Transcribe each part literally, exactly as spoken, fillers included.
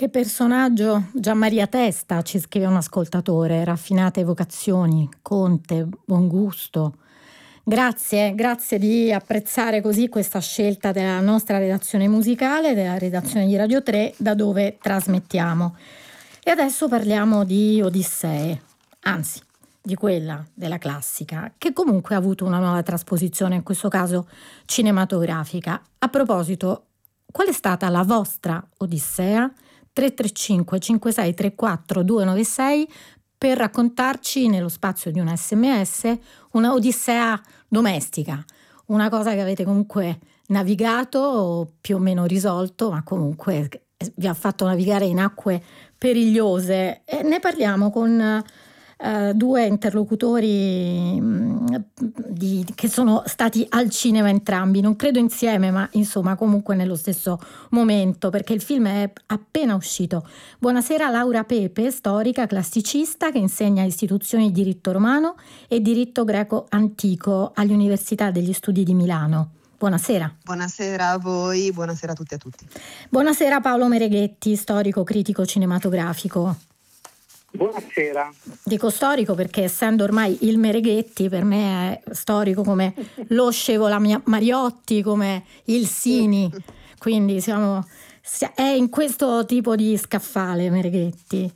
Che personaggio, Gianmaria Testa, ci scrive un ascoltatore, raffinate vocazioni, Conte, buon gusto. Grazie, grazie di apprezzare così questa scelta della nostra redazione musicale, della redazione di Radio tre, da dove trasmettiamo. E adesso parliamo di Odissee, anzi, di quella della classica, che comunque ha avuto una nuova trasposizione, in questo caso cinematografica. A proposito, qual è stata la vostra Odissea? tre tre cinque cinque sei tre quattro due nove sei per raccontarci nello spazio di un sms una odissea domestica, una cosa che avete comunque navigato o più o meno risolto, ma comunque vi ha fatto navigare in acque perigliose. E ne parliamo con Uh, due interlocutori mh, di, che sono stati al cinema entrambi, non credo insieme, ma insomma comunque nello stesso momento, perché il film è appena uscito. Buonasera Laura Pepe, storica, classicista che insegna istituzioni di diritto romano e diritto greco antico all'Università degli Studi di Milano. Buonasera. Buonasera a voi, buonasera a tutti e a tutti. Buonasera Paolo Mereghetti, storico critico cinematografico. Buonasera. Dico storico perché, essendo ormai il Mereghetti, per me è storico come lo Scevola Mariotti, come il Sini, quindi siamo, è in questo tipo di scaffale Mereghetti.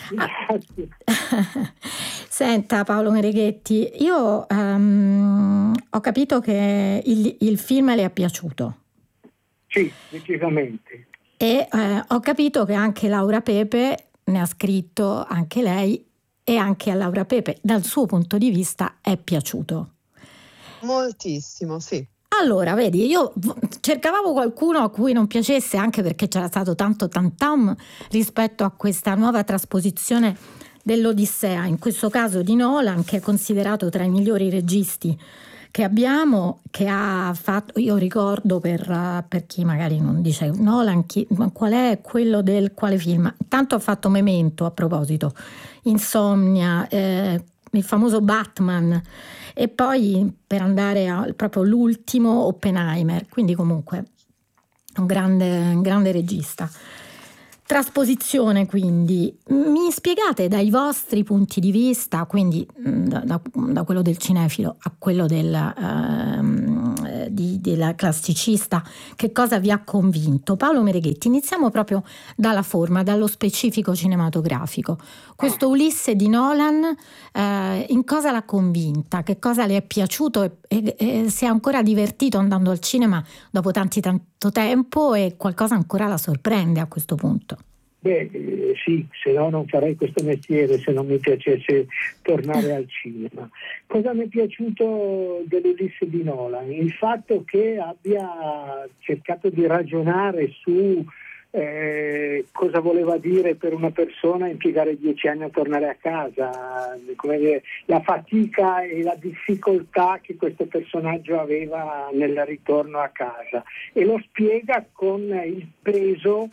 Senta Paolo Mereghetti, io um, ho capito che il, il film le è piaciuto. Sì, decisamente. E eh, ho capito che anche Laura Pepe ne ha scritto, anche lei, e anche a Laura Pepe dal suo punto di vista è piaciuto moltissimo. Sì, allora vedi, io cercavo qualcuno a cui non piacesse, anche perché c'era stato tanto tam-tam rispetto a questa nuova trasposizione dell'Odissea, in questo caso di Nolan, che è considerato tra i migliori registi che abbiamo, che ha fatto, io ricordo per, per chi magari non dice Nolan, chi, ma qual è quello del quale film? Tanto ha fatto Memento, a proposito, Insomnia, eh, il famoso Batman, e poi per andare a proprio l'ultimo Oppenheimer, quindi comunque un grande, un grande regista. Trasposizione, quindi mi spiegate dai vostri punti di vista, quindi da, da, da quello del cinefilo a quello del, uh, di, della classicista, che cosa vi ha convinto? Paolo Mereghetti, iniziamo proprio dalla forma, dallo specifico cinematografico. Questo Ulisse di Nolan, uh, in cosa l'ha convinta? Che cosa le è piaciuto e, e, e si è ancora divertito andando al cinema dopo tanti tanto tempo, e qualcosa ancora la sorprende a questo punto? Beh, eh, sì, se no non farei questo mestiere se non mi piacesse tornare al cinema. Cosa mi è piaciuto dell'Ulisse di Nolan? Il fatto che abbia cercato di ragionare su eh, cosa voleva dire per una persona impiegare dieci anni a tornare a casa, come dire, la fatica e la difficoltà che questo personaggio aveva nel ritorno a casa, e lo spiega con il peso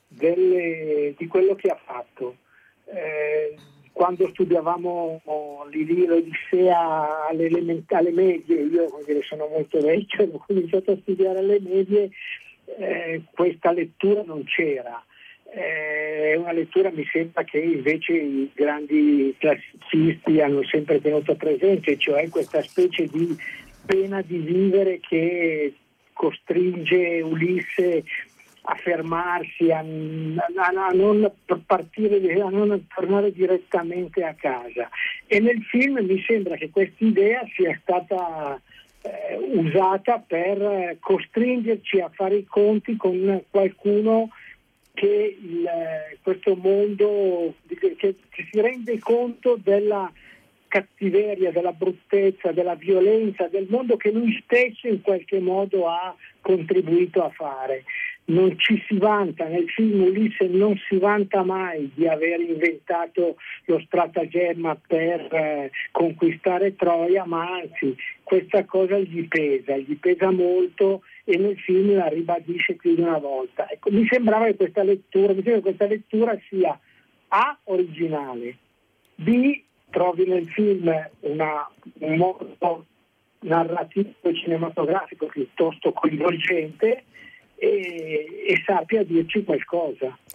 Delle, di quello che ha fatto. Eh, quando studiavamo oh, l'Odissea alle, alle medie, io dire, sono molto vecchio, ho cominciato a studiare alle medie, eh, questa lettura non c'era. È eh, una lettura, mi sembra, che invece i grandi classicisti hanno sempre tenuto presente, cioè questa specie di pena di vivere che costringe Ulisse a fermarsi, a, a, a non partire, a non tornare direttamente a casa. E nel film mi sembra che questa idea sia stata eh, usata per costringerci a fare i conti con qualcuno che il, questo mondo, che, che si rende conto della cattiveria, della bruttezza, della violenza del mondo che lui stesso in qualche modo ha contribuito a fare. Non ci si vanta, nel film Ulisse non si vanta mai di aver inventato lo stratagemma per eh, conquistare Troia, ma anzi questa cosa gli pesa, gli pesa molto, e nel film la ribadisce più di una volta. Ecco, mi sembrava che questa lettura, mi sembra che questa lettura sia A, originale, B, trovi nel film una, un modo narrativo e cinematografico piuttosto coinvolgente, e, e sappia dirci qualcosa.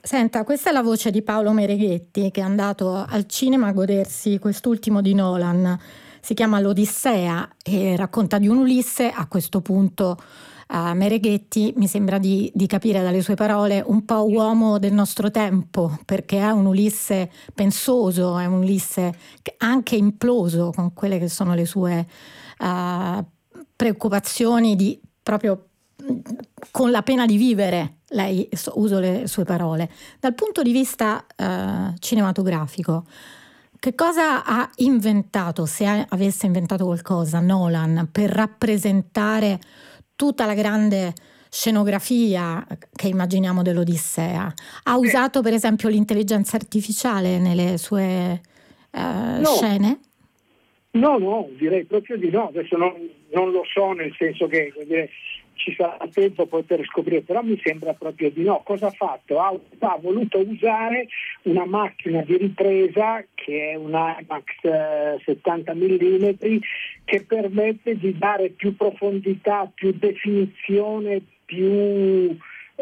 Senta, questa è la voce di Paolo Mereghetti, che è andato al cinema a godersi quest'ultimo di Nolan. Si chiama L'Odissea e racconta di un Ulisse. A questo punto uh, Mereghetti, mi sembra di, di capire dalle sue parole, un po' uomo del nostro tempo, perché è un Ulisse pensoso, è un Ulisse anche imploso con quelle che sono le sue uh, preoccupazioni di proprio con la pena di vivere. Lei, uso le sue parole. Dal punto di vista uh, cinematografico, che cosa ha inventato, se avesse inventato qualcosa, Nolan, per rappresentare tutta la grande scenografia che immaginiamo dell'Odissea? Ha usato per esempio l'intelligenza artificiale nelle sue uh, no. scene? No, no, direi proprio di no. Adesso non, non lo so, nel senso che dire, ci sarà tempo poi per scoprire, però mi sembra proprio di no. Cosa ha fatto? Ha, ha voluto usare una macchina di ripresa che è un IMAX eh, settanta millimetri, che permette di dare più profondità, più definizione, più,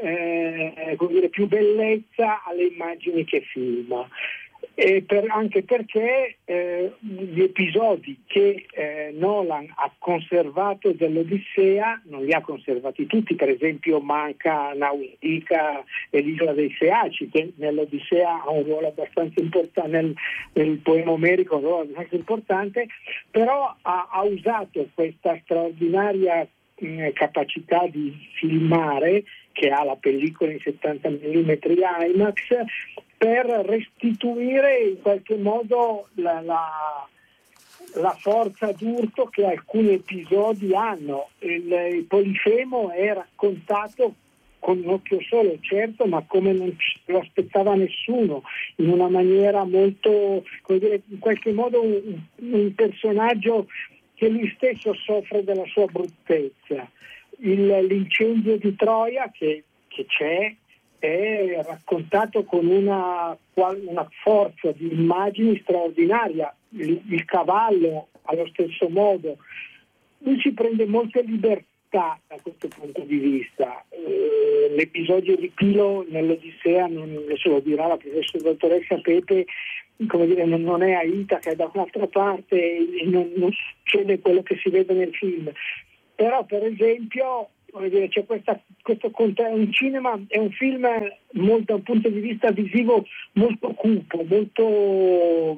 eh, come dire, più bellezza alle immagini che filma. E per, anche perché eh, gli episodi che eh, Nolan ha conservato dell'Odissea non li ha conservati tutti. Per esempio manca Nausica e l'isola dei Feaci, che nell'Odissea ha un ruolo abbastanza importante, nel, nel poema omerico un ruolo abbastanza importante, però ha, ha usato questa straordinaria mh, capacità di filmare che ha la pellicola in settanta millimetri IMAX per restituire in qualche modo la, la, la forza d'urto che alcuni episodi hanno. Il, il Polifemo è raccontato con un occhio solo, certo, ma come non lo aspettava nessuno, in una maniera molto, come dire, in qualche modo un, un personaggio che lui stesso soffre della sua bruttezza. Il, l'incendio di Troia che, che c'è è raccontato con una, una forza di immagini straordinaria. Il, il cavallo allo stesso modo. Lui ci prende molte libertà da questo punto di vista. Eh, l'episodio di Pilo nell'Odissea, non adesso lo dirà la professoressa dottoressa Pepe, come dire, non, non è Aida che è da un'altra parte e non, non succede quello che si vede nel film. Però per esempio, come dire, c'è questa, questo è un cinema, è un film molto, dal punto di vista visivo molto cupo, molto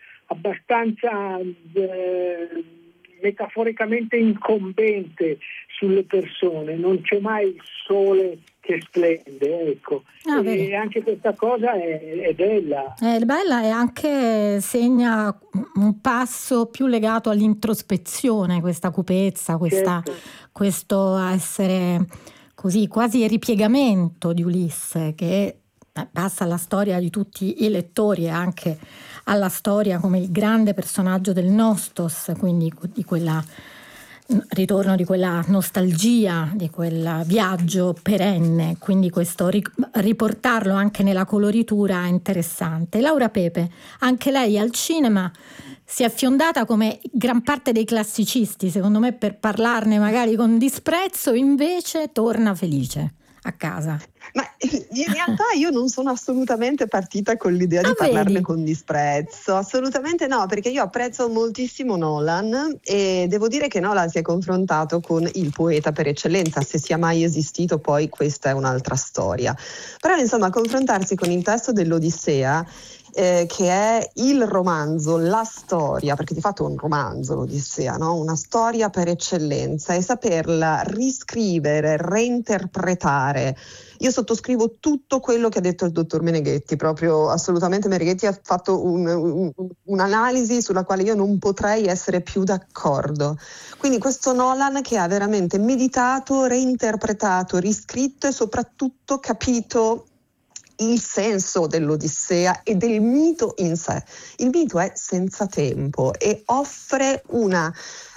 abbastanza eh, metaforicamente incombente sulle persone, non c'è mai il sole che splende, ecco. Ah, e anche questa cosa è, è bella. È bella e anche segna un passo più legato all'introspezione, questa cupezza, questa, certo. Questo essere così quasi il ripiegamento di Ulisse, che passa alla storia di tutti i lettori e anche alla storia come il grande personaggio del Nostos, quindi di quella ritorno di quella nostalgia, di quel viaggio perenne, quindi questo riportarlo anche nella coloritura è interessante. Laura Pepe, anche lei al cinema si è fiondata come gran parte dei classicisti, secondo me, per parlarne magari con disprezzo, invece torna felice a casa. Ma in realtà io non sono assolutamente partita con l'idea di ah, parlarne vedi? con disprezzo, assolutamente no, perché io apprezzo moltissimo Nolan e devo dire che Nolan si è confrontato con il poeta per eccellenza. Se sia mai esistito poi questa è un'altra storia, però insomma confrontarsi con il testo dell'Odissea, Eh, che è il romanzo, la storia, perché di fatto è un romanzo l'Odissea, no? Una storia per eccellenza, e saperla riscrivere, reinterpretare. Io sottoscrivo tutto quello che ha detto il dottor Meneghetti, proprio assolutamente. Meneghetti ha fatto un, un, un'analisi sulla quale io non potrei essere più d'accordo. Quindi questo Nolan che ha veramente meditato, reinterpretato, riscritto e soprattutto capito il senso dell'Odissea e del mito in sé. Il mito è senza tempo e offre una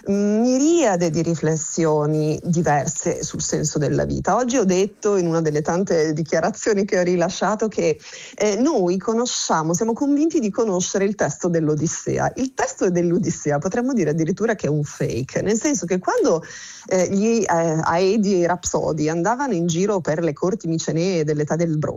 miriade di riflessioni diverse sul senso della vita. Oggi ho detto in una delle tante dichiarazioni che ho rilasciato che eh, noi conosciamo, siamo convinti di conoscere il testo dell'Odissea. Il testo dell'Odissea potremmo dire addirittura che è un fake, nel senso che quando eh, gli eh, Aedi e i Rapsodi andavano in giro per le corti micenee dell'età del bronzo,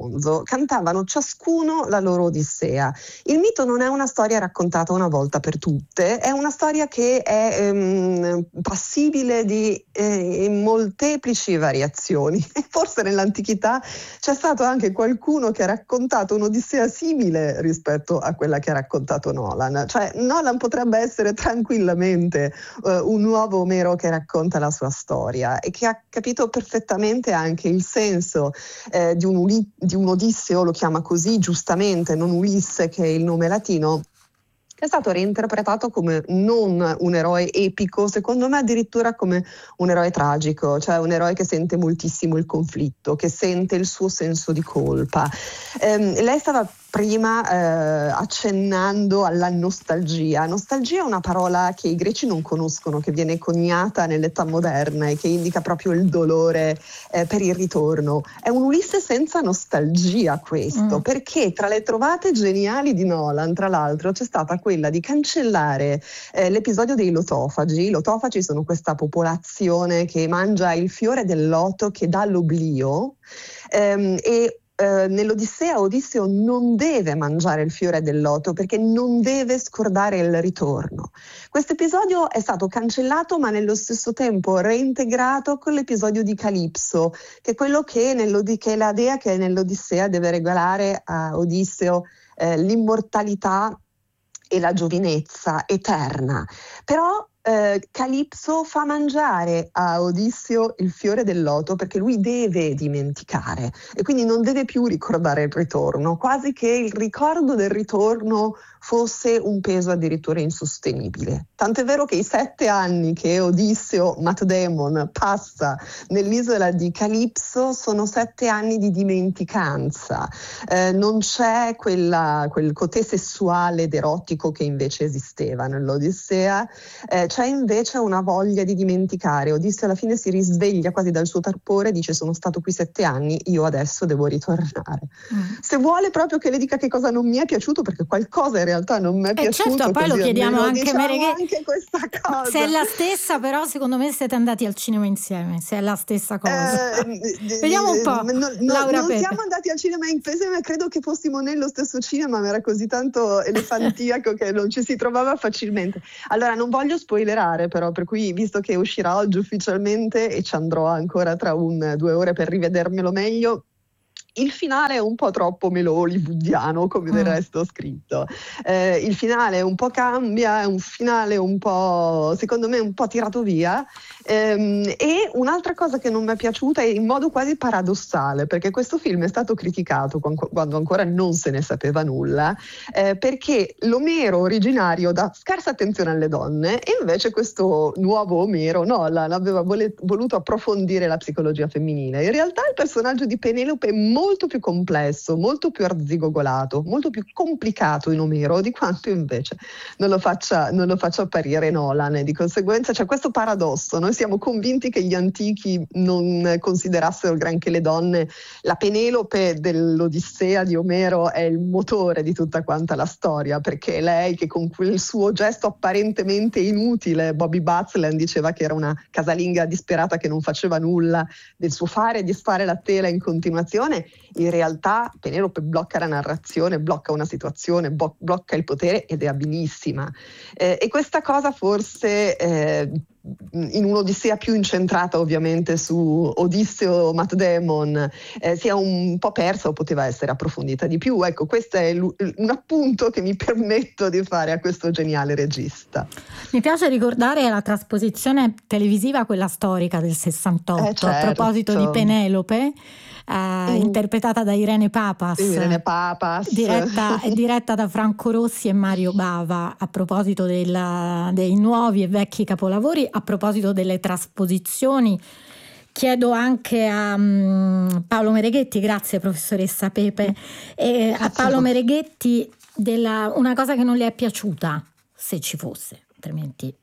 cantavano ciascuno la loro odissea. Il mito non è una storia raccontata una volta per tutte, è una storia che è ehm, passibile di eh, molteplici variazioni. E forse nell'antichità c'è stato anche qualcuno che ha raccontato un'odissea simile rispetto a quella che ha raccontato Nolan. Cioè Nolan potrebbe essere tranquillamente eh, un nuovo Omero che racconta la sua storia e che ha capito perfettamente anche il senso eh, di, un uli- di un Odisseo, lo chiama così giustamente, non Ulisse che è il nome latino, che è stato reinterpretato come non un eroe epico, secondo me addirittura come un eroe tragico, cioè un eroe che sente moltissimo il conflitto, che sente il suo senso di colpa. Ehm, lei stava prima eh, accennando alla nostalgia. Nostalgia è una parola che i greci non conoscono, che viene coniata nell'età moderna e che indica proprio il dolore eh, per il ritorno. È un Ulisse senza nostalgia questo, mm. perché tra le trovate geniali di Nolan, tra l'altro, c'è stata quella di cancellare eh, l'episodio dei lotofagi. I lotofagi sono questa popolazione che mangia il fiore del loto che dà l'oblio ehm, e Uh, nell'Odissea Odisseo non deve mangiare il fiore del loto perché non deve scordare il ritorno. Questo episodio è stato cancellato ma nello stesso tempo reintegrato con l'episodio di Calipso, che è quello che, che è la dea che nell'Odissea deve regalare a Odisseo eh, l'immortalità e la giovinezza eterna. Però Eh, Calipso fa mangiare a Odisseo il fiore del loto perché lui deve dimenticare e quindi non deve più ricordare il ritorno, quasi che il ricordo del ritorno fosse un peso addirittura insostenibile. Tant'è vero che i sette anni che Odisseo Matt Damon passa nell'isola di Calipso sono sette anni di dimenticanza. Eh, non c'è quella, quel cotè sessuale ed erotico che invece esisteva nell'Odissea. Eh, c'è invece una voglia di dimenticare. Odisseo alla fine si risveglia quasi dal suo torpore e dice: sono stato qui sette anni, io adesso devo ritornare. Mm. Se vuole proprio che le dica che cosa non mi è piaciuto, perché qualcosa in realtà non mi è eh piaciuto, certo, poi lo chiediamo anche, diciamo Mereghe... anche questa cosa. Se è la stessa, però secondo me siete andati al cinema insieme, se è la stessa cosa. Eh, Vediamo un po'. No, no, Laura non Pepe. Siamo andati al cinema insieme, credo che fossimo nello stesso cinema, ma era così tanto elefantiaco che non ci si trovava facilmente. Allora non voglio spoilerare però, per cui visto che uscirà oggi ufficialmente e ci andrò ancora tra un due ore per rivedermelo meglio, il finale è un po' troppo melo hollywoodiano, come del resto ho scritto. Eh, il finale un po' cambia, è un finale un po', secondo me, un po' tirato via. Ehm, e un'altra cosa che non mi è piaciuta è in modo quasi paradossale, perché questo film è stato criticato quando, quando ancora non se ne sapeva nulla, eh, perché l'Omero originario dà scarsa attenzione alle donne e invece questo nuovo Omero Nolan aveva vole- voluto approfondire la psicologia femminile. In realtà il personaggio di Penelope è molto più complesso, molto più arzigogolato, molto più complicato in Omero di quanto invece non lo faccia, non lo faccia apparire Nolan, e di conseguenza c'è questo paradosso. Noi siamo convinti che gli antichi non considerassero granché le donne. La Penelope dell'Odissea di Omero è il motore di tutta quanta la storia, perché è lei che con quel suo gesto apparentemente inutile, Bobby Butland diceva che era una casalinga disperata che non faceva nulla, del suo fare e disfare la tela in continuazione, in realtà Penelope blocca la narrazione, blocca una situazione, bo- blocca il potere ed è abilissima. Eh, e questa cosa forse eh, in un'Odissea più incentrata ovviamente su Odisseo Matt Damon eh, si è un po' persa o poteva essere approfondita di più. Ecco, questo è l- un appunto che mi permetto di fare a questo geniale regista. Mi piace ricordare la trasposizione televisiva, quella storica del sessantotto, eh certo. A proposito di Penelope, eh, mm. interpretata da Irene Papas, Irene Papas. diretta, diretta da Franco Rossi e Mario Bava, a proposito del, dei nuovi e vecchi capolavori, a proposito delle trasposizioni. Chiedo anche a um, Paolo Mereghetti, grazie professoressa Pepe, e a Paolo a Mereghetti della, una cosa che non le è piaciuta, se ci fosse, altrimenti.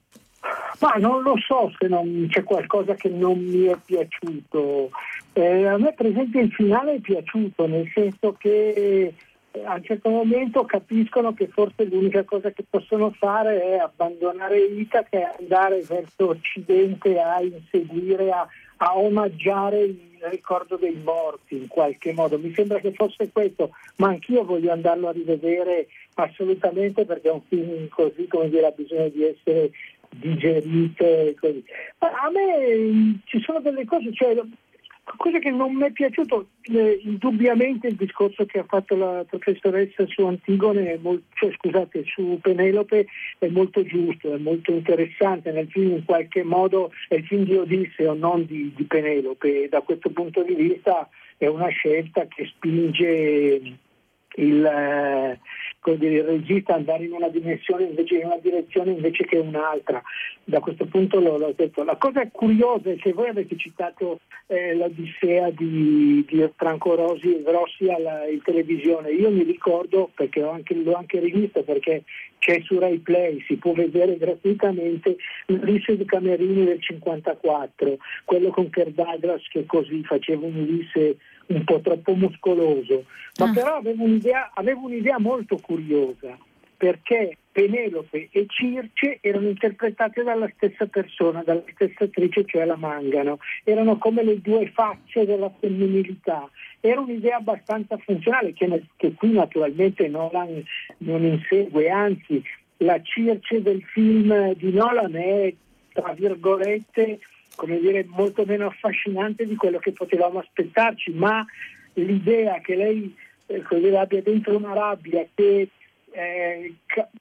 Ma non lo so se non c'è qualcosa che non mi è piaciuto. Eh, a me per esempio il finale è piaciuto, nel senso che a un certo momento capiscono che forse l'unica cosa che possono fare è abbandonare Itaca e andare verso Occidente a inseguire, a, a omaggiare il ricordo dei morti in qualche modo. Mi sembra che fosse questo, ma anch'io voglio andarlo a rivedere assolutamente, perché è un film così, come dire, ha bisogno di essere digerito e così. Ma a me ci sono delle cose, cioè cosa che non mi è piaciuto, eh, indubbiamente il discorso che ha fatto la professoressa su Antigone, è molto, cioè, scusate, su Penelope, è molto giusto, è molto interessante. Nel film in qualche modo è il film di Odisseo, non di, di Penelope, e da questo punto di vista è una scelta che spinge il, eh, come dire, il regista ad andare in una dimensione invece in una direzione invece che un'altra. Da questo punto l'ho, l'ho detto. La cosa curiosa è che voi avete citato eh, l'Odissea di, di Franco Rosi, Rossi alla, in televisione. Io mi ricordo, perché ho anche, l'ho anche rivisto, perché c'è su Rai Play, si può vedere gratuitamente, l'Ulisse di Camerini del cinquantaquattro, quello con Kirk Douglas che così faceva un Ulisse un po' troppo muscoloso, ma ah. però avevo un'idea, avevo un'idea molto curiosa, perché Penelope e Circe erano interpretate dalla stessa persona, dalla stessa attrice, cioè la Mangano, erano come le due facce della femminilità. Era un'idea abbastanza funzionale, che, che qui naturalmente Nolan non insegue, anzi la Circe del film di Nolan è, tra virgolette, come dire, molto meno affascinante di quello che potevamo aspettarci, ma l'idea che lei eh, dire, abbia dentro una rabbia che, eh,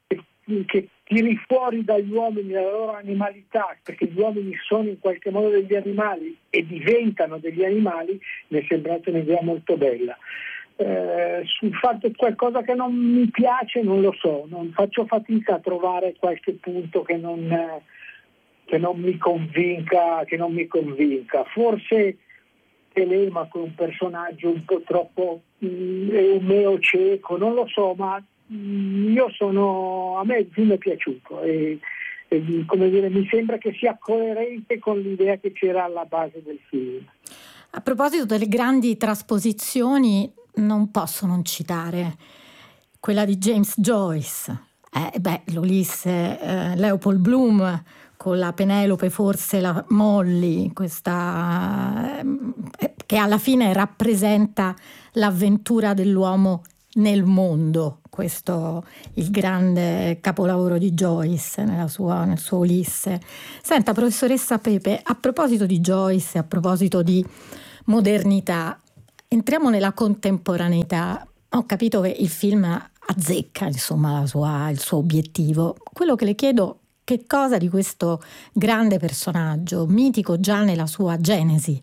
che tiri fuori dagli uomini la loro animalità, perché gli uomini sono in qualche modo degli animali e diventano degli animali, mi è sembrata un'idea molto bella. Eh, sul fatto qualcosa che non mi piace non lo so, non faccio fatica a trovare qualche punto che non... Eh, che non mi convinca, che non mi convinca. Forse Telemaco è un personaggio un po' troppo mh, è un meo cieco, non lo so, ma mh, io sono, a me il film è piaciuto e, e come dire, mi sembra che sia coerente con l'idea che c'era alla base del film. A proposito delle grandi trasposizioni, non posso non citare quella di James Joyce, eh, beh, l'Ulisse, eh, Leopold Bloom con la Penelope, forse la Molly, questa eh, che alla fine rappresenta l'avventura dell'uomo nel mondo, questo il grande capolavoro di Joyce nella sua, nel suo Ulisse. Senta, professoressa Pepe, a proposito di Joyce, a proposito di modernità, entriamo nella contemporaneità. Ho capito che il film azzecca, insomma, la sua, il suo obiettivo. Quello che le chiedo, che cosa di questo grande personaggio, mitico già nella sua genesi,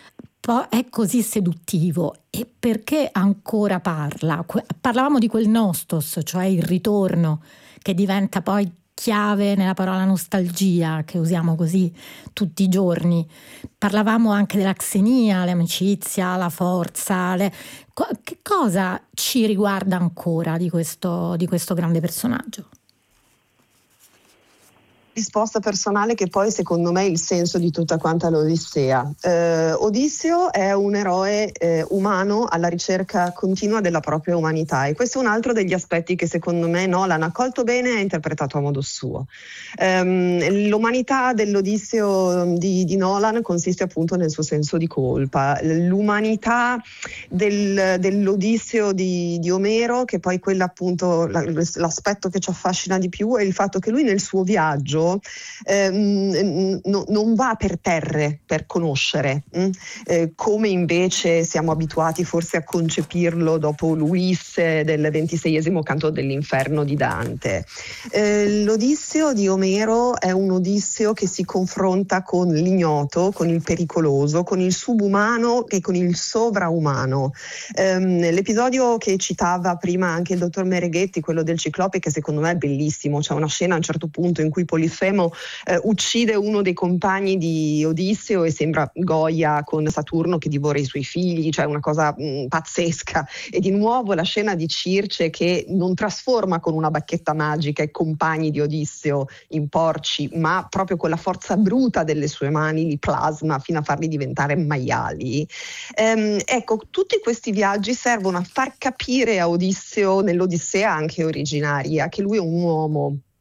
è così seduttivo e perché ancora parla? Parlavamo di quel nostos, cioè il ritorno, che diventa poi chiave nella parola nostalgia, che usiamo così tutti i giorni. Parlavamo anche della xenia, l'amicizia, la forza. Le... Che cosa ci riguarda ancora di questo, di questo grande personaggio? Risposta personale che poi secondo me è il senso di tutta quanta l'Odissea. Eh, Odisseo è un eroe eh, umano alla ricerca continua della propria umanità e questo è un altro degli aspetti che secondo me Nolan ha colto bene e ha interpretato a modo suo. Eh, l'umanità dell'Odisseo di, di Nolan consiste appunto nel suo senso di colpa, l'umanità del, dell'Odisseo di, di Omero, che poi quella appunto la, l'aspetto che ci affascina di più è il fatto che lui nel suo viaggio Ehm, no, non va per terre per conoscere, mh? Eh, come invece siamo abituati forse a concepirlo dopo l'Ulisse del ventiseiesimo canto dell'inferno di Dante. Eh, l'Odisseo di Omero è un Odisseo che si confronta con l'ignoto, con il pericoloso, con il subumano e con il sovraumano. Ehm, l'episodio che citava prima anche il dottor Mereghetti, quello del ciclope, che secondo me è bellissimo, c'è una scena a un certo punto in cui Polifemo eh, uccide uno dei compagni di Odisseo e sembra Goya con Saturno che divora i suoi figli, cioè una cosa mh, pazzesca. E di nuovo la scena di Circe che non trasforma con una bacchetta magica i compagni di Odisseo in porci, ma proprio con la forza bruta delle sue mani li plasma fino a farli diventare maiali. Ehm, ecco, tutti questi viaggi servono a far capire a Odisseo, nell'Odissea anche originaria, che lui è un uomo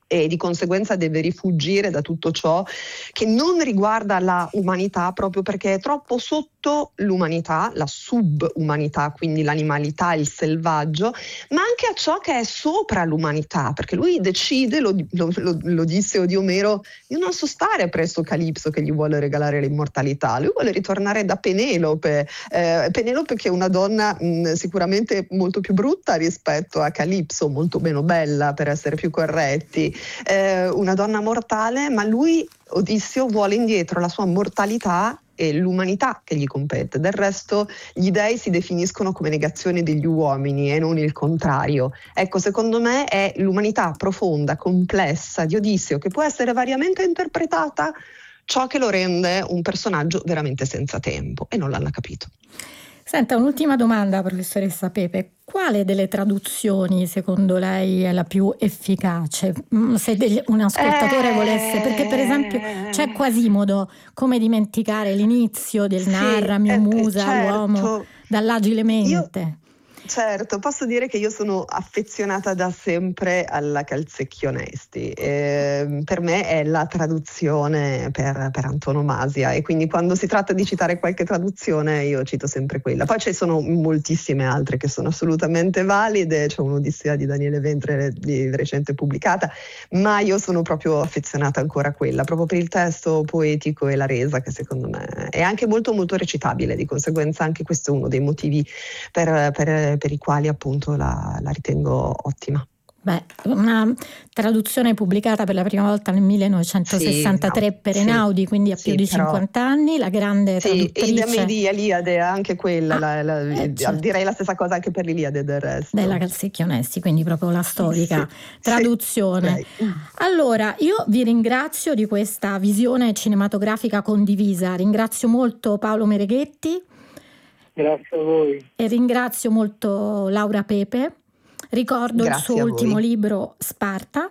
e di conseguenza deve rifuggire da tutto ciò che non riguarda la umanità, proprio perché è troppo sotto l'umanità, la subumanità, quindi l'animalità, il selvaggio, ma anche a ciò che è sopra l'umanità, perché lui decide, lo, lo, lo, l'Odisseo di Omero, di non sostare presso Calipso che gli vuole regalare l'immortalità. Lui vuole ritornare da Penelope, eh, Penelope che è una donna mh, sicuramente molto più brutta rispetto a Calipso, molto meno bella per essere più corretti, eh, una donna mortale, ma lui, Odisseo, vuole indietro la sua mortalità e l'umanità che gli compete. Del resto gli dei si definiscono come negazione degli uomini e non il contrario. Ecco, secondo me è l'umanità profonda, complessa di Odisseo, che può essere variamente interpretata, ciò che lo rende un personaggio veramente senza tempo, e non l'hanno capito. Senta, un'ultima domanda, professoressa Pepe. Quale delle traduzioni secondo lei è la più efficace? Se degli, un ascoltatore eh... volesse, perché per esempio c'è Quasimodo, come dimenticare l'inizio del sì, narrami eh, musa, certo. l'uomo dall'agile mente. Io... Certo, posso dire che io sono affezionata da sempre alla Calzecchi Onesti. Eh, per me è la traduzione per, per antonomasia, e quindi quando si tratta di citare qualche traduzione io cito sempre quella. Poi ci sono moltissime altre che sono assolutamente valide, c'è un'Odissea di Daniele Ventre di recente pubblicata, ma io sono proprio affezionata ancora a quella, proprio per il testo poetico e la resa, che secondo me è anche molto molto recitabile, di conseguenza anche questo è uno dei motivi per, per per i quali appunto la, la ritengo ottima. Beh, una traduzione pubblicata per la prima volta nel millenovecentosessantatré sì, no, per Einaudi, sì, quindi ha più sì, di cinquanta però, anni, la grande sì, traduttrice... Idem di Eliade, anche quella, ah, la, la, eh, certo. direi la stessa cosa anche per l'Iliade del resto. Della Calzecchi Onesti, quindi proprio la storica sì, traduzione. Sì, allora, io vi ringrazio di questa visione cinematografica condivisa, ringrazio molto Paolo Mereghetti. Grazie a voi. E ringrazio molto Laura Pepe. Ricordo Grazie il suo ultimo libro Sparta,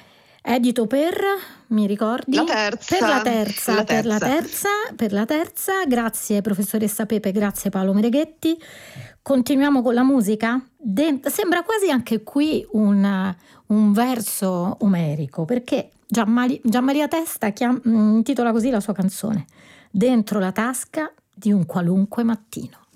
edito per, mi ricordi? La terza. Per la terza, la per terza. la terza, per la terza. Grazie professoressa Pepe, grazie Paolo Mereghetti. Continuiamo con la musica. Dent- sembra quasi anche qui un, un verso omerico, perché Gianmari- Gianmaria Testa chiam- intitola così la sua canzone: Dentro la tasca di un qualunque mattino.